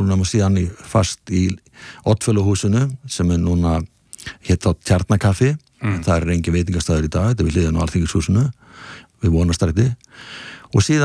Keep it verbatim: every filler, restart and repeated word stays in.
skólanum og síðan í, fast í Oddfellow-húsinu sem er núna hétt á Tjarnakaffi, mm. það er engin veitingastæður í dag, þetta er við hliðina á Alþingishúsinu við Vonarstræti og síðan